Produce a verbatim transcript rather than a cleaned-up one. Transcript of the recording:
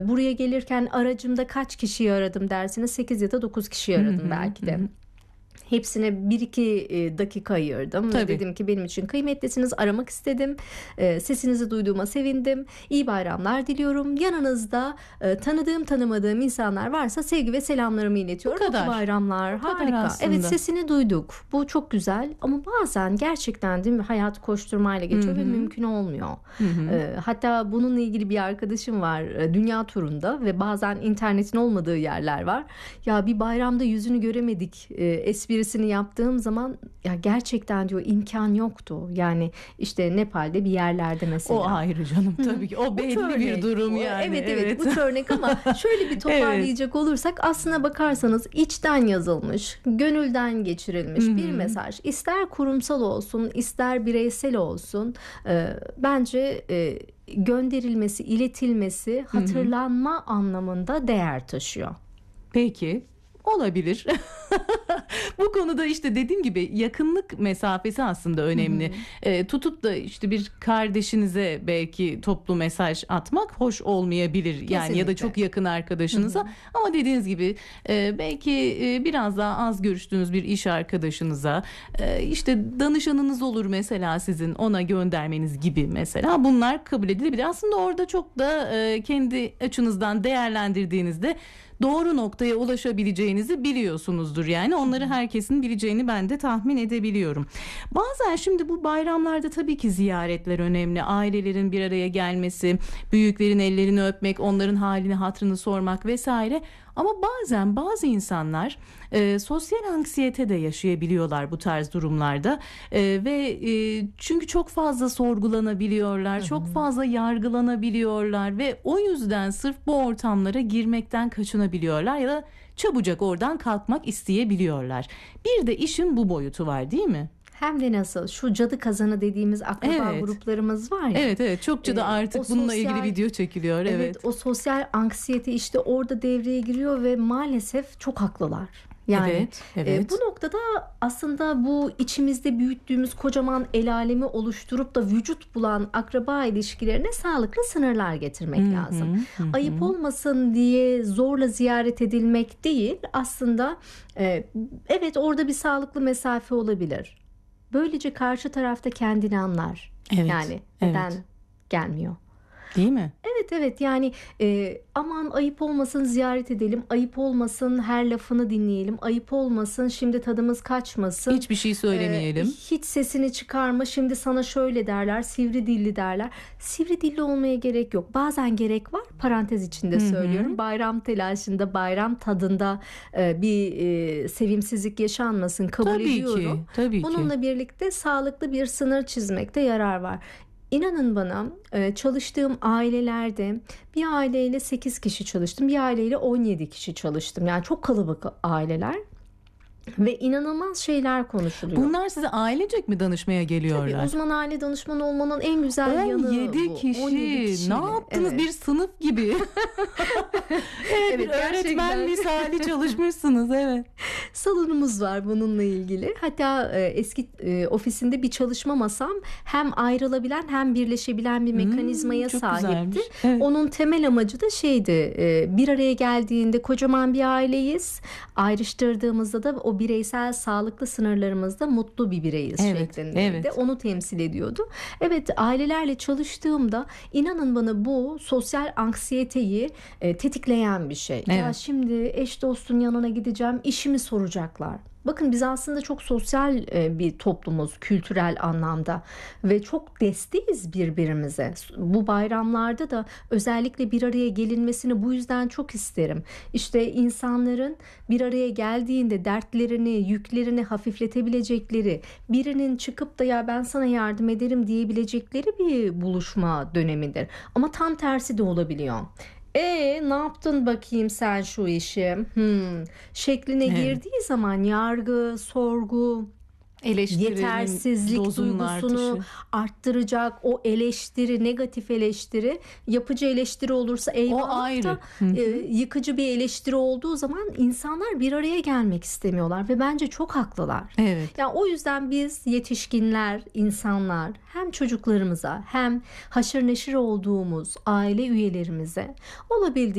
Buraya gelirken aracımda kaç kişiyi aradım dersiniz? sekiz ya da dokuz kişiyi aradım Hı hı, belki de. hı hı. Hepsine bir iki dakika ayırdım. Tabii. Dedim ki benim için kıymetlisiniz, aramak istedim. E, sesinizi duyduğuma sevindim. İyi bayramlar diliyorum. Yanınızda e, tanıdığım tanımadığım insanlar varsa sevgi ve selamlarımı iletiyorum. Bu kadar. Mutlu bayramlar. Bu kadar Harika. aslında. Evet, sesini duyduk. Bu çok güzel ama bazen gerçekten değil mi, hayat koşturmayla geçiyor Hı hı. ve mümkün olmuyor. Hı hı. E, hatta bununla ilgili bir arkadaşım var, e, dünya turunda ve bazen internetin olmadığı yerler var. Ya bir bayramda yüzünü göremedik e, espri yaptığım zaman ya gerçekten diyor imkan yoktu. Yani işte Nepal'de bir yerlerde mesela. O ayrı canım tabii ki. O belli Uç bir örnek durum bu. yani. Evet evet, uç örnek ama şöyle bir toparlayacak olursak aslına bakarsanız içten yazılmış, gönülden geçirilmiş Hı hı. bir mesaj. İster kurumsal olsun, ister bireysel olsun, e, bence e, gönderilmesi, iletilmesi, hatırlanma hı hı. anlamında değer taşıyor. Peki. Olabilir. Bu konuda işte dediğim gibi yakınlık mesafesi aslında önemli. Hı hı. E, tutup da işte bir kardeşinize belki toplu mesaj atmak hoş olmayabilir. Kesinlikle. Yani ya da çok yakın arkadaşınıza. Hı hı. Ama dediğiniz gibi e, belki e, biraz daha az görüştüğünüz bir iş arkadaşınıza, e, işte danışanınız olur mesela, sizin ona göndermeniz gibi mesela, bunlar kabul edilebilir. Aslında orada çok da e, kendi açınızdan değerlendirdiğinizde doğru noktaya ulaşabileceğinizi biliyorsunuzdur yani. Onları herkesin bileceğini ben de tahmin edebiliyorum. Bazen şimdi bu bayramlarda tabii ki ziyaretler önemli. Ailelerin bir araya gelmesi, büyüklerin ellerini öpmek, onların halini hatırını sormak vesaire. Ama bazen bazı insanlar e, sosyal anksiyete de yaşayabiliyorlar bu tarz durumlarda e, ve e, çünkü çok fazla sorgulanabiliyorlar, Hı-hı. çok fazla yargılanabiliyorlar ve o yüzden sırf bu ortamlara girmekten kaçınabiliyorlar ya da çabucak oradan kalkmak isteyebiliyorlar. Bir de işin bu boyutu var, değil mi? Hem de nasıl, şu cadı kazanı dediğimiz akraba evet. gruplarımız var ya. Evet evet, çokça da artık e, bununla sosyal, ilgili video çekiliyor. Evet. evet o sosyal anksiyete işte orada devreye giriyor ve maalesef çok haklılar. Yani evet, evet. E, bu noktada aslında bu içimizde büyüttüğümüz kocaman el alemi oluşturup da vücut bulan akraba ilişkilerine sağlıklı sınırlar getirmek hı-hı, lazım. Hı-hı. Ayıp olmasın diye zorla ziyaret edilmek değil aslında. E, evet, orada bir sağlıklı mesafe olabilir. Böylece karşı tarafta kendini anlar. Evet, yani neden evet. gelmiyor? Değil mi? Evet evet, yani e, aman ayıp olmasın ziyaret edelim, ayıp olmasın her lafını dinleyelim, ayıp olmasın şimdi tadımız kaçmasın. Hiçbir şey söylemeyelim. E, hiç sesini çıkarma, şimdi sana şöyle derler, sivri dilli derler. Sivri dilli olmaya gerek yok. Bazen gerek var, parantez içinde Hı-hı. söylüyorum. Bayram telaşında, bayram tadında e, bir e, sevimsizlik yaşanmasın, kabul tabii ediyorum. Ki, tabii Bununla ki. birlikte sağlıklı bir sınır çizmekte yarar var. İnanın bana, çalıştığım ailelerde bir aileyle sekiz kişi çalıştım, bir aileyle on yedi kişi çalıştım. Yani çok kalabalık aileler ve inanılmaz şeyler konuşuluyor. Bunlar size ailecek mi danışmaya geliyorlar? Tabii, uzman aile danışmanı olmanın en güzel yanı bu. on yedi kişi. on yedi kişiyle. Ne yaptınız? Evet. Bir sınıf gibi. evet, evet, öğretmen misali çalışmışsınız. Evet. Salonumuz var bununla ilgili. Hatta e, eski e, ofisinde bir çalışma masam hem ayrılabilen hem birleşebilen bir mekanizmaya hmm, sahipti. Evet. Onun temel amacı da şeydi. E, bir araya geldiğinde kocaman bir aileyiz. Ayrıştırdığımızda da o bireysel sağlıklı sınırlarımızda mutlu bir bireyiz evet, şeklindeydi. Evet. Onu temsil ediyordu. Evet, ailelerle çalıştığımda inanın bana bu sosyal anksiyeteyi e, tetikleyen bir şey. Evet. Ya şimdi eş dostun yanına gideceğim, işimi soracaklar. Bakın biz aslında çok sosyal bir toplumuz kültürel anlamda ve çok desteğiz birbirimize. Bu bayramlarda da özellikle bir araya gelinmesini bu yüzden çok isterim. İşte insanların bir araya geldiğinde dertlerini, yüklerini hafifletebilecekleri, birinin çıkıp da ya ben sana yardım ederim diyebilecekleri bir buluşma dönemidir. Ama tam tersi de olabiliyor. E ne yaptın bakayım sen şu işi hmm. şekline evet. girdiği zaman yargı, sorgu, yetersizlik duygusunu artışı. arttıracak, o eleştiri, negatif eleştiri, yapıcı eleştiri olursa eyvallah da e, yıkıcı bir eleştiri olduğu zaman insanlar bir araya gelmek istemiyorlar ve bence çok haklılar. Evet. Yani o yüzden biz yetişkinler, insanlar hem çocuklarımıza hem haşır neşir olduğumuz aile üyelerimize olabildiğince